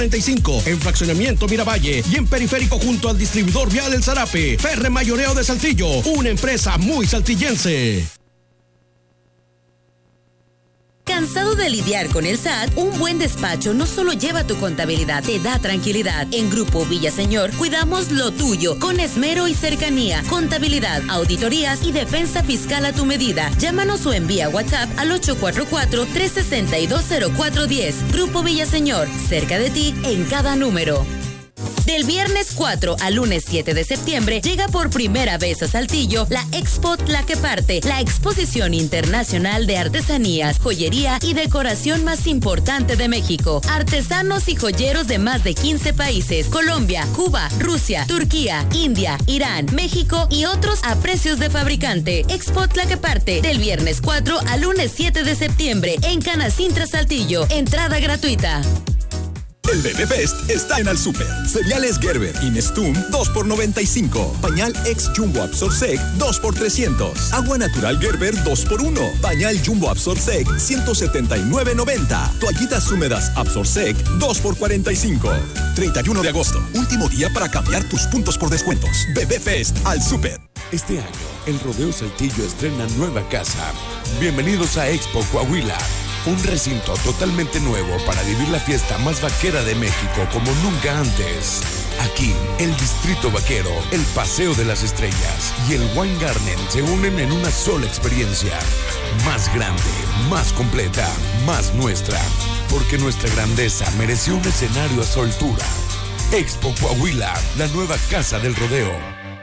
35, en Fraccionamiento Miravalle y en Periférico junto al distribuidor vial El Zarape. Ferre Mayoreo de Saltillo, una empresa muy saltillense. ¿Cansado de lidiar con el SAT? Un buen despacho no solo lleva tu contabilidad, te da tranquilidad. En Grupo Villaseñor cuidamos lo tuyo con esmero y cercanía. Contabilidad, auditorías y defensa fiscal a tu medida. Llámanos o envía WhatsApp al 844-362-0410. Grupo Villaseñor, cerca de ti en cada número. Del viernes 4 al lunes 7 de septiembre llega por primera vez a Saltillo la Expo Tlaqueparte, la exposición internacional de artesanías, joyería y decoración más importante de México. Artesanos y joyeros de más de 15 países: Colombia, Cuba, Rusia, Turquía, India, Irán, México y otros a precios de fabricante. Expo Tlaqueparte, del viernes 4 al lunes 7 de septiembre en Canacintra, Saltillo. Entrada gratuita. El Bebé Fest está en Alsúper. Cereales Gerber y Nestum 2 por $95. Pañal ex Jumbo Absorsec 2 por $300. Agua natural Gerber 2 por 1. Pañal Jumbo Absorsec $179.90. Toallitas húmedas Absorsec 2 por $45. 31 de agosto, último día para cambiar tus puntos por descuentos. Bebé Fest Alsúper. Este año, el Rodeo Saltillo estrena nueva casa. Bienvenidos a Expo Coahuila. Un recinto totalmente nuevo para vivir la fiesta más vaquera de México como nunca antes. Aquí, el Distrito Vaquero, el Paseo de las Estrellas y el Wine Garden se unen en una sola experiencia. Más grande, más completa, más nuestra. Porque nuestra grandeza mereció un escenario a su altura. Expo Coahuila, la nueva casa del rodeo.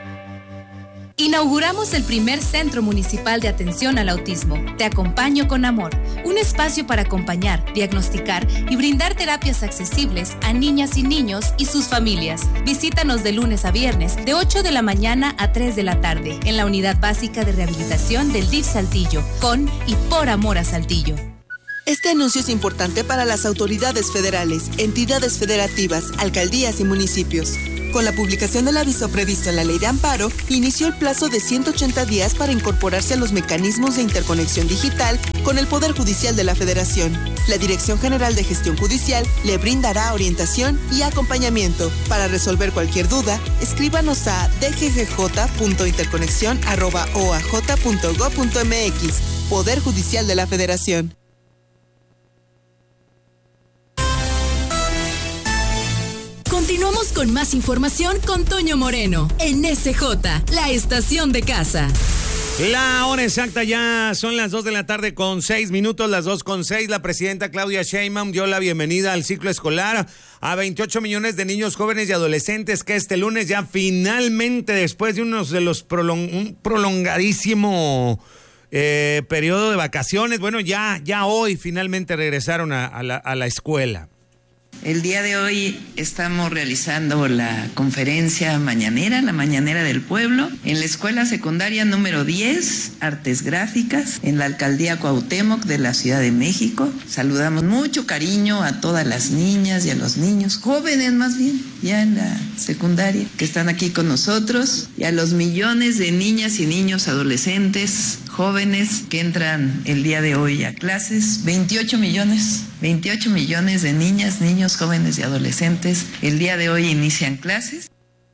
Inauguramos el primer Centro Municipal de Atención al Autismo. Te acompaño con amor. Un espacio para acompañar, diagnosticar y brindar terapias accesibles a niñas y niños y sus familias. Visítanos de lunes a viernes, de 8 de la mañana a 3 de la tarde, en la Unidad Básica de Rehabilitación del DIF Saltillo, con y por amor a Saltillo. Este anuncio es importante para las autoridades federales, entidades federativas, alcaldías y municipios. Con la publicación del aviso previsto en la Ley de Amparo, inició el plazo de 180 días para incorporarse a los mecanismos de interconexión digital con el Poder Judicial de la Federación. La Dirección General de Gestión Judicial le brindará orientación y acompañamiento. Para resolver cualquier duda, escríbanos a dggj.interconexión@oaj.gov.mx. Poder Judicial de la Federación. Continuamos con más información con Toño Moreno en SJ, la estación de casa. La hora exacta ya son las 2 de la tarde con 6 minutos, las 2:06. La presidenta Claudia Sheinbaum dio la bienvenida al ciclo escolar a 28 millones de niños, jóvenes y adolescentes que este lunes ya finalmente, después de un prolongadísimo periodo de vacaciones, bueno, ya hoy finalmente regresaron a la escuela. El día de hoy estamos realizando la conferencia mañanera, la Mañanera del Pueblo, en la Escuela Secundaria número 10, Artes Gráficas, en la Alcaldía Cuauhtémoc de la Ciudad de México. Saludamos mucho cariño a todas las niñas y a los niños, jóvenes más bien, ya en la secundaria, que están aquí con nosotros, y a los millones de niñas y niños adolescentes, jóvenes que entran el día de hoy a clases. 28 millones de niñas, niños, jóvenes y adolescentes el día de hoy inician clases.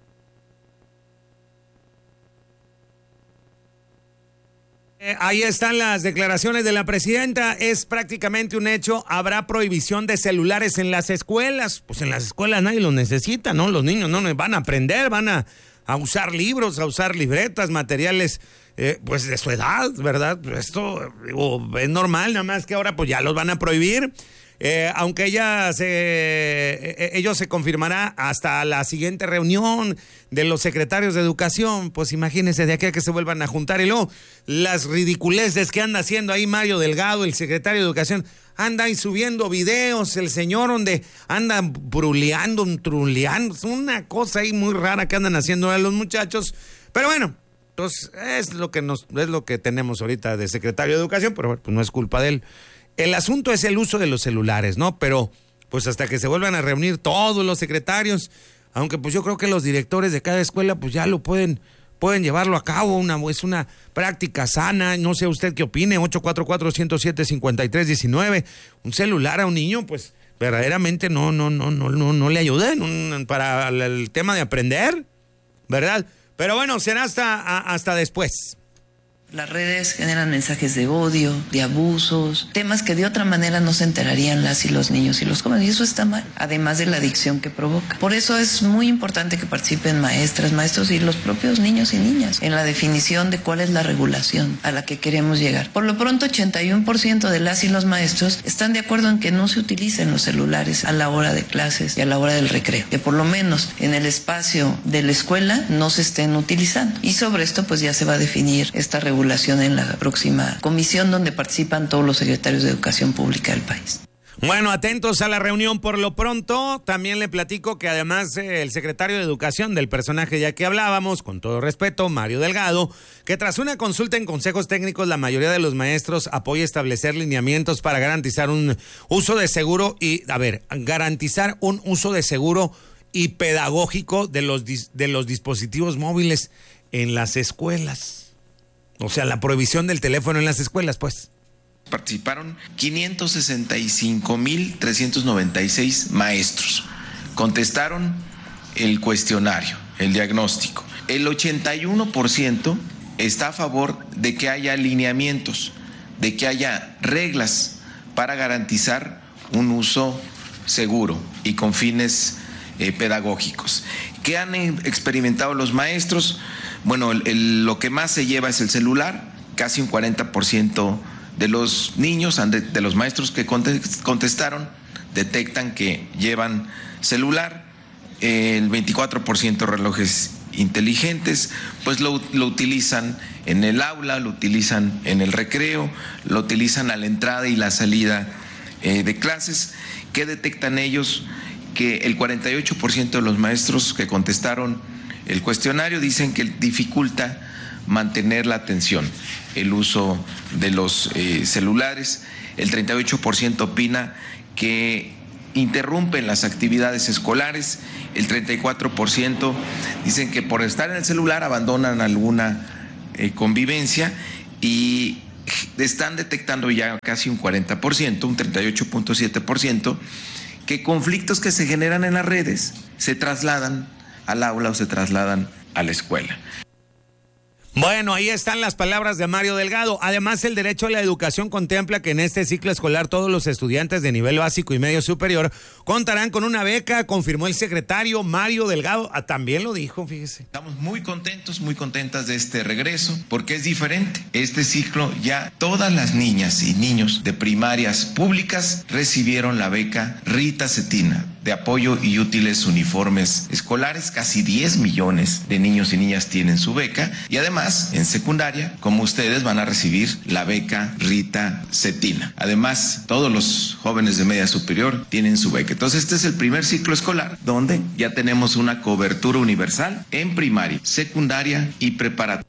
Ahí están las declaraciones de la presidenta. Es prácticamente un hecho. Habrá prohibición de celulares en las escuelas. Pues en las escuelas nadie los necesita, ¿no? Los niños no van a aprender, van a usar libros, a usar libretas, materiales pues de su edad, ¿verdad? Esto es normal, nada más que ahora pues ya los van a prohibir. Aunque ellos se confirmará hasta la siguiente reunión de los secretarios de educación. Pues imagínense de aquí a que se vuelvan a juntar, y luego las ridiculeces que anda haciendo ahí Mario Delgado, el secretario de educación, anda ahí subiendo videos, el señor donde anda truleando, es una cosa ahí muy rara que andan haciendo a los muchachos. Pero bueno, pues es lo que tenemos ahorita de secretario de educación, pero pues no es culpa de él. El asunto es el uso de los celulares, ¿no? Pero pues hasta que se vuelvan a reunir todos los secretarios, aunque pues yo creo que los directores de cada escuela pues ya lo pueden llevarlo a cabo, es una práctica sana. No sé usted qué opine. 844-107-5319. Un celular a un niño pues verdaderamente no le ayuden para el tema de aprender, ¿verdad? Pero bueno, será hasta después. Las redes generan mensajes de odio, de abusos, temas que de otra manera no se enterarían las y los niños y los jóvenes, y eso está mal, además de la adicción que provoca. Por eso es muy importante que participen maestras, maestros y los propios niños y niñas en la definición de cuál es la regulación a la que queremos llegar. Por lo pronto, 81% de las y los maestros están de acuerdo en que no se utilicen los celulares a la hora de clases y a la hora del recreo, que por lo menos en el espacio de la escuela no se estén utilizando. Y sobre esto pues ya se va a definir esta regulación en la próxima comisión donde participan todos los secretarios de Educación Pública del país. Bueno, atentos a la reunión por lo pronto. También le platico que además el secretario de Educación del personaje ya que hablábamos, con todo respeto, Mario Delgado, que tras una consulta en consejos técnicos la mayoría de los maestros apoya establecer lineamientos para garantizar un uso de seguro garantizar un uso de seguro y pedagógico de los dispositivos móviles en las escuelas. O sea, la prohibición del teléfono en las escuelas, pues. Participaron 565,396 maestros. Contestaron el cuestionario, el diagnóstico. El 81% está a favor de que haya lineamientos, de que haya reglas para garantizar un uso seguro y con fines pedagógicos. ¿Qué han experimentado los maestros? Bueno, lo que más se lleva es el celular. Casi un 40% de los niños, de los maestros que contestaron, detectan que llevan celular. El 24% relojes inteligentes, pues lo utilizan en el aula, lo utilizan en el recreo, lo utilizan a la entrada y la salida de clases. ¿Qué detectan ellos? Que el 48% de los maestros que contestaron el cuestionario dicen que dificulta mantener la atención, el uso de los celulares. El 38% opina que interrumpen las actividades escolares. El 34% dicen que por estar en el celular abandonan alguna convivencia, y están detectando ya casi un 40%, un 38.7%, que conflictos que se generan en las redes se trasladan al aula o se trasladan a la escuela. Bueno, ahí están las palabras de Mario Delgado. Además, el derecho a la educación contempla que en este ciclo escolar todos los estudiantes de nivel básico y medio superior contarán con una beca, confirmó el secretario Mario Delgado. También lo dijo, fíjese. Estamos muy contentas de este regreso, porque es diferente. Este ciclo ya todas las niñas y niños de primarias públicas recibieron la beca Rita Cetina de apoyo y útiles uniformes escolares. Casi 10 millones de niños y niñas tienen su beca, y además en secundaria, como ustedes, van a recibir la beca Rita Cetina. Además, todos los jóvenes de media superior tienen su beca. Entonces, este es el primer ciclo escolar donde ya tenemos una cobertura universal en primaria, secundaria y preparatoria.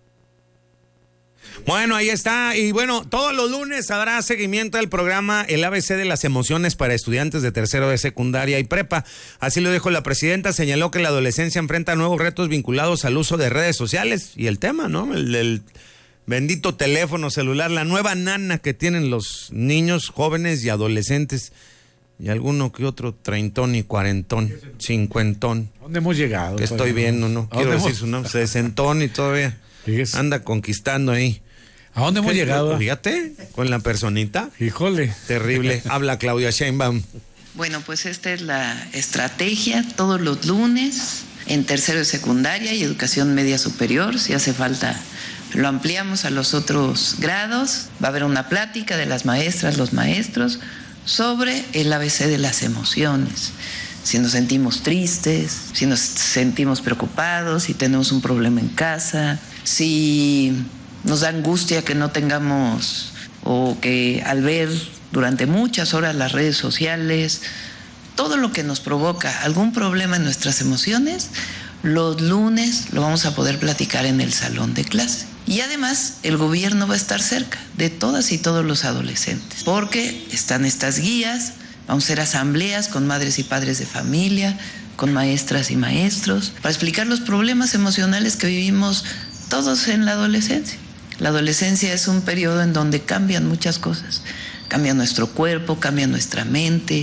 Bueno, ahí está. Y bueno, todos los lunes habrá seguimiento del programa El ABC de las emociones para estudiantes de tercero de secundaria y prepa. Así lo dijo la presidenta. Señaló que la adolescencia enfrenta nuevos retos vinculados al uso de redes sociales y el tema, ¿no? El bendito teléfono celular, la nueva nana que tienen los niños, jóvenes y adolescentes. Y alguno que otro treintón y cuarentón, cincuentón. ¿Dónde hemos llegado? Que estoy viendo, ¿no? Quiero decir su nombre, sesentón y todavía anda conquistando ahí. ¿A dónde hemos llegado? Fíjate, con la personita. Híjole. Terrible. Habla Claudia Sheinbaum. Bueno, pues esta es la estrategia todos los lunes en tercero de secundaria y educación media superior. Si hace falta, lo ampliamos a los otros grados. Va a haber una plática de las maestras, los maestros, sobre el ABC de las emociones. Si nos sentimos tristes, si nos sentimos preocupados, si tenemos un problema en casa, si nos da angustia que no tengamos, o que al ver durante muchas horas las redes sociales, todo lo que nos provoca algún problema en nuestras emociones, los lunes lo vamos a poder platicar en el salón de clase. Y además el gobierno va a estar cerca de todas y todos los adolescentes, porque están estas guías, vamos a hacer asambleas con madres y padres de familia, con maestras y maestros, para explicar los problemas emocionales que vivimos todos en la adolescencia. La adolescencia es un periodo en donde cambian muchas cosas. Cambia nuestro cuerpo, cambia nuestra mente,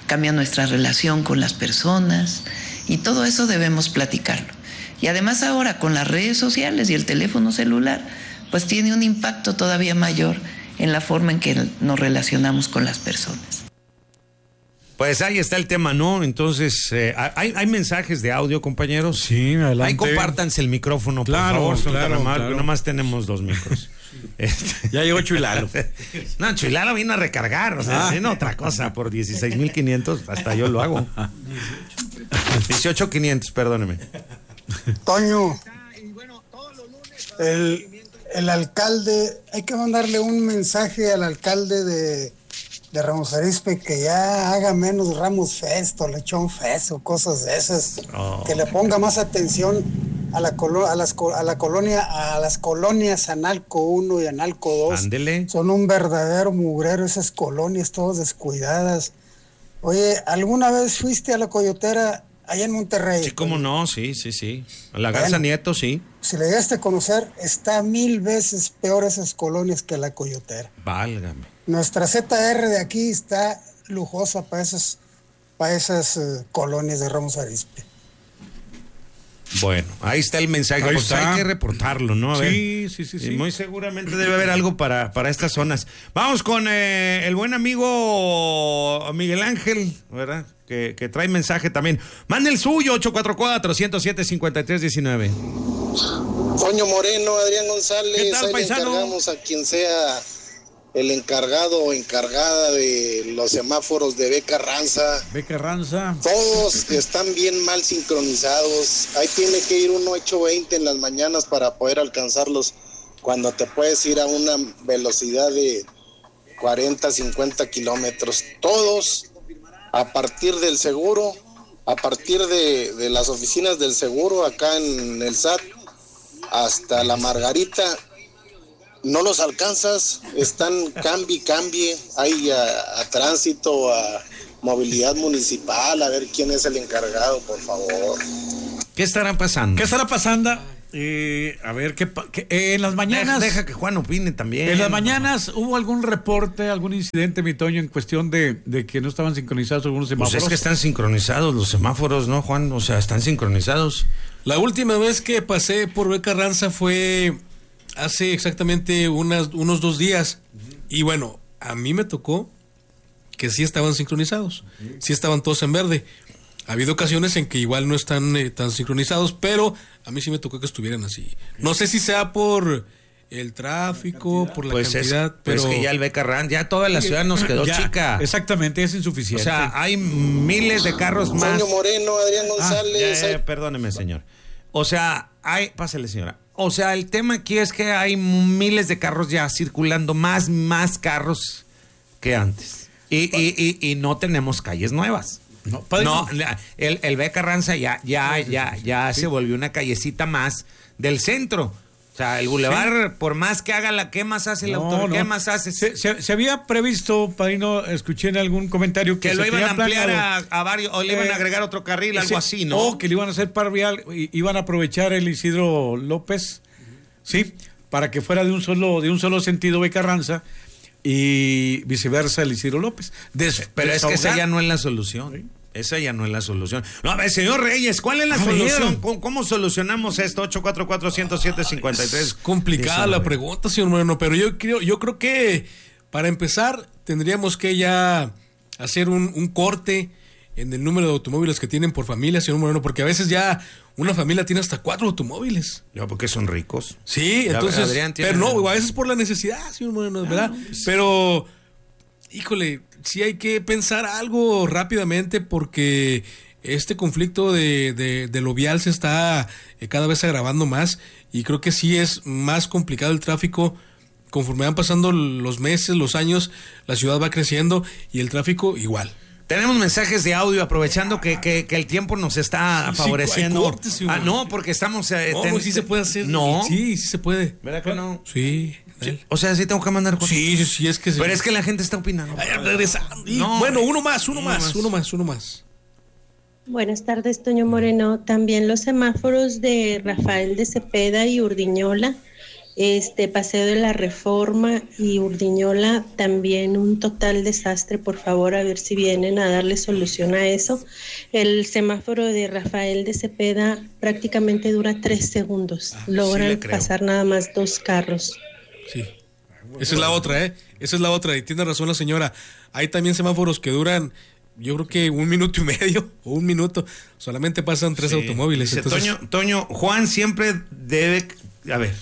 cambia nuestra relación con las personas y todo eso debemos platicarlo. Y además ahora con las redes sociales y el teléfono celular, pues tiene un impacto todavía mayor en la forma en que nos relacionamos con las personas. Pues ahí está el tema, ¿no? Entonces, hay mensajes de audio, compañeros. Sí, adelante. Ahí compártanse el micrófono, por favor. Claro. Nomás tenemos 2 micros. Ya llegó Chuilalo. No, Chuilalo vino a recargar, o sea, no otra cosa, por 16,500, hasta yo lo hago. 18,500, perdóneme. Toño, el alcalde, hay que mandarle un mensaje al alcalde de Ramos Arizpe que ya haga menos Ramos Fest o Lechón Fest o cosas de esas, que le ponga más atención a las colonias Analco 1 y Analco 2. Ándele. Son un verdadero mugrero esas colonias todas descuidadas. Oye, ¿alguna vez fuiste a la Coyotera allá en Monterrey? Sí, cómo no, sí. A la Garza Nieto, sí. Si le llegaste a conocer, está 1000 veces peor esas colonias que la Coyotera. Válgame. Nuestra ZR de aquí está lujosa para esas colonias de Ramos Arizpe. Bueno, ahí está el mensaje. Ahí pues está. hay que reportarlo, ¿no? A ver. Sí. Y muy seguramente debe haber algo para estas zonas. Vamos con el buen amigo Miguel Ángel, ¿verdad? Que trae mensaje también. Mande el suyo, 844-107-5319. Toño Moreno, Adrián González. ¿Qué tal, ahí paisano? le encargamos a quien sea el encargado o encargada de los semáforos de Beca Ranza. Todos están bien mal sincronizados. Ahí tiene que ir uno 8:20 en las mañanas para poder alcanzarlos cuando te puedes ir a una velocidad de 40, 50 kilómetros. Todos a partir del seguro, a partir de las oficinas del seguro acá en el SAT hasta la Margarita, no los alcanzas, están cambie, hay a tránsito, a movilidad municipal, a ver quién es el encargado, por favor. ¿Qué estará pasando? A ver, en las mañanas... Deja que Juan opine también. En las mañanas hubo algún reporte, algún incidente, mi Toño, en cuestión de que no estaban sincronizados algunos semáforos. Pues es que están sincronizados los semáforos, ¿no, Juan? O sea, están sincronizados. La última vez que pasé por Beca Ranza fue hace exactamente unos 2 días. Y bueno, a mí me tocó que sí estaban sincronizados. Sí estaban todos en verde. Ha habido ocasiones en que igual no están tan sincronizados, pero a mí sí me tocó que estuvieran así. No sé si sea por el tráfico, por la cantidad, pero... Pues que ya el Beca Ranza, ya toda la ciudad nos quedó chica. Exactamente, es insuficiente. O sea, hay miles de carros más. Toño Moreno, Adrián González. Perdóneme, señor. O sea, pásale, señora. O sea, el tema aquí es que hay miles de carros ya circulando, más más que antes. Y no tenemos calles nuevas. No, el Beca Ranza ya se volvió una callecita más del centro. O sea, el bulevar, por más que haga ¿qué más hace el autor? ¿Qué más hace? Se había previsto, padrino, escuché en algún comentario que lo iban a ampliar a varios, o le iban a agregar otro carril, algo así, ¿no? O que le iban a hacer par vial, iban a aprovechar el Isidro López, sí, para que fuera de un solo sentido Beca Ranza y viceversa el Isidro López. Pero es que esa ya no es la solución. ¿Sí? Esa ya no es la solución. No, a ver, señor Reyes, ¿cuál es la solución? ¿Cómo solucionamos esto? 844-107-53. Es complicada la pregunta, señor Moreno, pero yo creo que para empezar tendríamos que ya hacer un corte en el número de automóviles que tienen por familia, señor Moreno, porque a veces ya una familia tiene hasta 4 automóviles. No, porque son ricos. Sí, entonces, Adrián tiene... pero no, a veces por la necesidad, señor Moreno, ¿verdad? Pues, pero, híjole, sí hay que pensar algo rápidamente porque este conflicto de lo vial se está cada vez agravando más y creo que sí es más complicado el tráfico. Conforme van pasando los meses, los años, la ciudad va creciendo y el tráfico igual. Tenemos mensajes de audio aprovechando que el tiempo nos está favoreciendo. Cortes, no, porque estamos... sí se puede hacer. No. Sí se puede. ¿Verdad que no? Sí. O sea, sí tengo que mandar cosas. Sí, es que sí. Pero es que la gente está opinando. Regresando. Bueno, uno más. Buenas tardes, Toño Moreno. También los semáforos de Rafael de Cepeda y Urdiñola Paseo de la Reforma y Urdiñola, también un total desastre. Por favor, a ver si vienen a darle solución a eso. El semáforo de Rafael de Cepeda prácticamente dura 3 segundos. Logran pasar nada más 2 carros. Sí. Esa es la otra, Esa es la otra, y tiene razón la señora. Hay también semáforos que duran, yo creo que 1 minuto y medio o 1 minuto. Solamente pasan 3 automóviles. Dice, entonces... Toño, Juan siempre debe... A ver.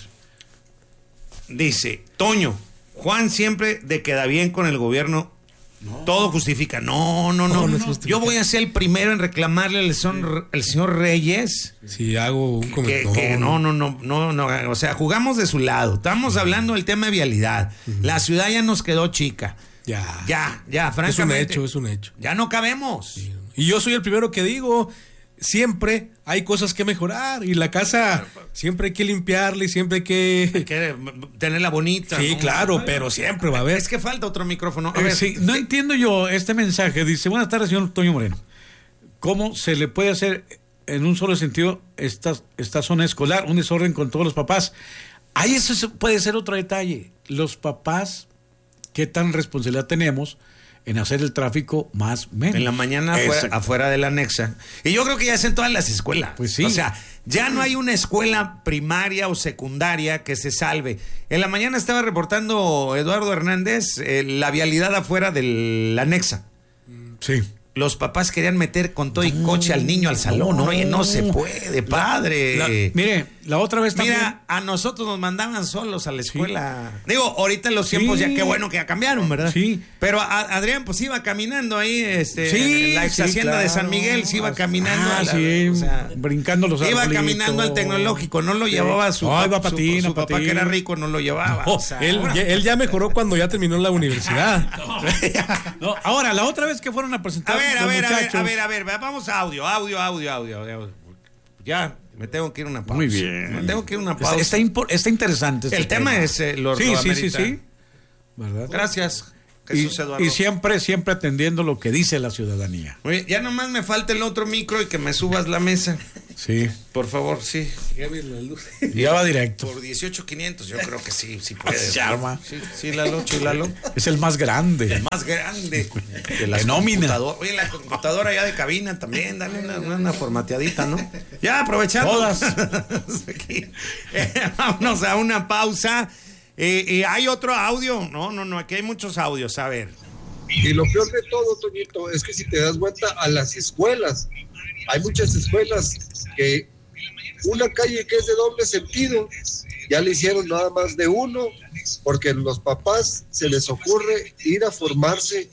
Dice, Toño, Juan siempre de queda bien con el gobierno. No. Todo justifica. No. Yo voy a ser el primero en reclamarle al señor Reyes. Si hago un comentario. No. O sea, jugamos de su lado. Estamos hablando del tema de vialidad. La ciudad ya nos quedó chica. Ya, francamente. Es un hecho. Ya no cabemos. Sí. Y yo soy el primero que digo, siempre hay cosas que mejorar y la casa siempre hay que limpiarla y siempre hay que tenerla bonita. Sí, ¿no? Claro, pero siempre va a haber. Es que falta otro micrófono. A ver, no entiendo yo este mensaje. Dice, buenas tardes, señor Toño Moreno. ¿Cómo se le puede hacer en un solo sentido esta zona escolar, un desorden con todos los papás? Ahí eso puede ser otro detalle. Los papás, ¿qué tan responsabilidad tenemos en hacer el tráfico más menos? En la mañana afuera de la anexa. Y yo creo que ya es en todas las escuelas. Pues sí. O sea, ya no hay una escuela primaria o secundaria que se salve. En la mañana estaba reportando Eduardo Hernández la vialidad afuera de la anexa. Sí. Los papás querían meter con todo y coche al niño al salón. Oye, no se puede, padre. Mire, la otra vez también. Mira, a nosotros nos mandaban solos a la escuela. Sí. Digo, ahorita en los tiempos ya qué bueno que ya cambiaron, ¿verdad? Sí. Pero Adrián, pues iba caminando ahí, la ex hacienda de San Miguel, se iba caminando. Brincando los iba caminando al tecnológico, no lo llevaba su papá que era rico, no lo llevaba. No, él ya mejoró cuando ya terminó la universidad. Ahora, la otra vez que fueron a presentar. A ver, vamos a audio. Ya, me tengo que ir a una pausa. Muy bien. Me tengo que ir a una pausa. Está interesante. El tema es lo sí. ¿Verdad? Gracias. Y siempre atendiendo lo que dice la ciudadanía. Oye, ya nomás me falta el otro micro y que me subas la mesa. Sí. Por favor, sí. Ya va directo. Por 18,500, yo creo que sí puede. Se arma. Sí, Lalo. Es el más grande. El más grande. De la nómina. Oye, la computadora ya de cabina también, dale una formateadita, ¿no? Ya, aprovechando. Todas. Vámonos a una pausa. ¿Hay otro audio? No, aquí hay muchos audios, a ver. Y lo peor de todo, Toñito, es que si te das cuenta a las escuelas, hay muchas escuelas que una calle que es de doble sentido, ya le hicieron nada más de uno, porque a los papás se les ocurre ir a formarse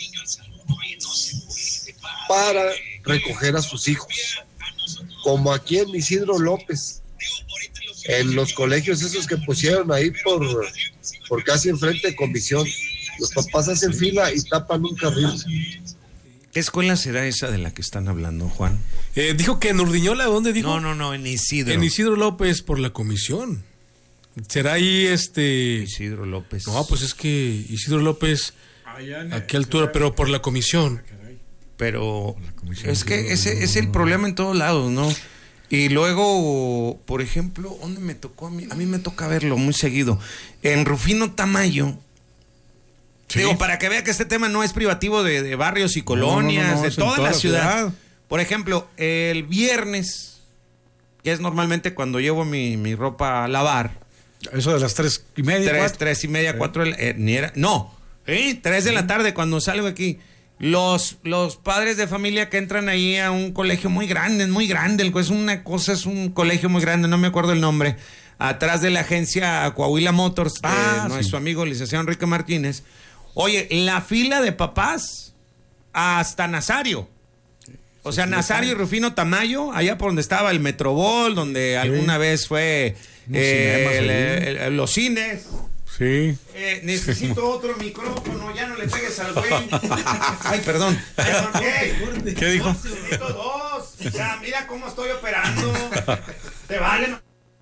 para recoger a sus hijos, como aquí en Isidro López, en los colegios esos que pusieron ahí por casi enfrente de Comisión. Los papás hacen fila y tapan un carril. ¿Qué escuela será esa de la que están hablando, Juan? Dijo que en Urdiñola, ¿dónde dijo? No, en Isidro. En Isidro López por la Comisión. ¿Será ahí Isidro López? No, pues es que Isidro López, ¿a qué altura? Pero por la Comisión. Pero es que ese es el problema en todos lados, ¿no? Y luego, por ejemplo, ¿dónde me tocó a mí? A mí me toca verlo muy seguido. En Rufino Tamayo. Sí. Digo, para que vea que este tema no es privativo de barrios y colonias, de toda la ciudad. Por ejemplo, el viernes, que es normalmente cuando llevo mi ropa a lavar. Eso de las 3:30. 3:30, 4. Ni era. No, 3 de la tarde cuando salgo aquí. Los padres de familia que entran ahí a un colegio muy grande. Es un colegio muy grande, no me acuerdo el nombre. Atrás de la agencia Coahuila Motors, de nuestro amigo licenciado Enrique Martínez. Oye, la fila de papás hasta Nazario. O sea, Nazario y Rufino Tamayo, allá por donde estaba el Metrobol, donde alguna vez fue los cines. Sí. Necesito otro micrófono, ya no le pegues al güey. Ay, perdón. ¿Qué dijo? Necesito 2. O sea, mira cómo estoy operando. Te vale.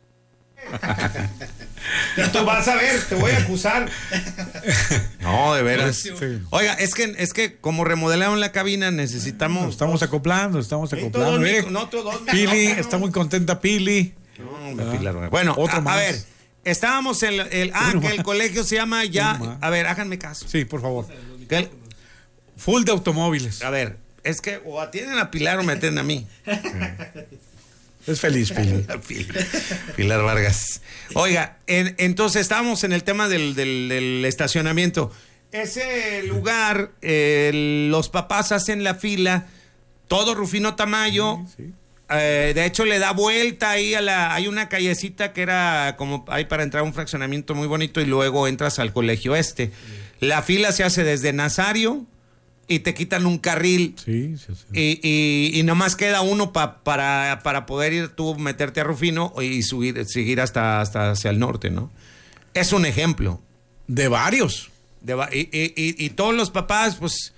Ya tú vas a ver, te voy a acusar. No, de veras. Sí. Oiga, es que como remodelaron la cabina, necesitamos. Estamos acoplando. Pili, está muy contenta Pili. Bueno, a ver. Estábamos en que el colegio se llama ya. A ver, háganme caso. Sí, por favor. Full de automóviles. A ver, es que o atienden a Pilar o me atienden a mí. Es feliz, Pilar Vargas. Oiga, entonces estábamos en el tema del estacionamiento. Ese lugar, los papás hacen la fila, todo Rufino Tamayo. Sí. De hecho, le da vuelta ahí hay una callecita que era como ahí para entrar a un fraccionamiento muy bonito y luego entras al colegio este. Sí. La fila se hace desde Nazario y te quitan un carril. Sí. Y nomás queda uno para poder ir tú, meterte a Rufino y seguir hasta hacia el norte, ¿no? Es un ejemplo. De varios. Y todos los papás, pues...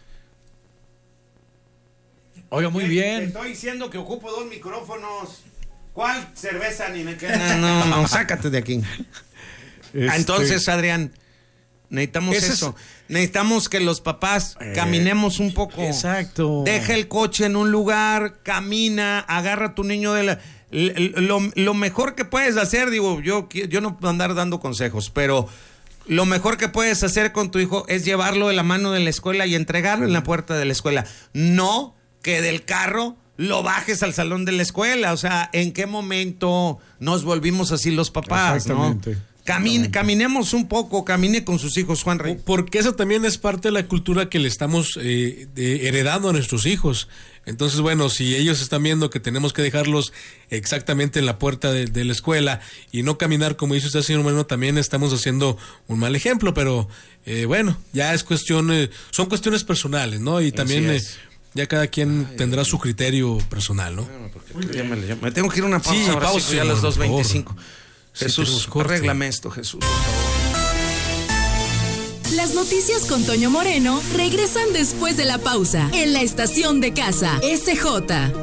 Oiga, muy bien. Te estoy diciendo que ocupo 2 micrófonos. ¿Cuál cerveza ni me queda? No, sácate de aquí. Entonces, Adrián, necesitamos eso. Necesitamos que los papás caminemos un poco. Exacto. Deja el coche en un lugar, camina, agarra a tu niño de lo mejor que puedes hacer, digo, yo no puedo andar dando consejos, pero lo mejor que puedes hacer con tu hijo es llevarlo de la mano de la escuela y entregarlo en la puerta de la escuela. No que del carro lo bajes al salón de la escuela. O sea, ¿en qué momento nos volvimos así los papás? Exactamente. ¿No? Caminemos un poco, camine con sus hijos, Juan Rey. Porque eso también es parte de la cultura que le estamos heredando a nuestros hijos. Entonces, bueno, si ellos están viendo que tenemos que dejarlos exactamente en la puerta de la escuela y no caminar, como dice usted, señor Moreno, también estamos haciendo un mal ejemplo, pero bueno, ya es son cuestiones personales, ¿no? Y también ya cada quien tendrá su criterio personal, ¿no? Bueno, me tengo que ir a una pausa, ahora pausa, sí, ya a las 2:25. Jesús, arréglame esto, Jesús, por favor. Las noticias con Toño Moreno regresan después de la pausa en la estación de casa SJ.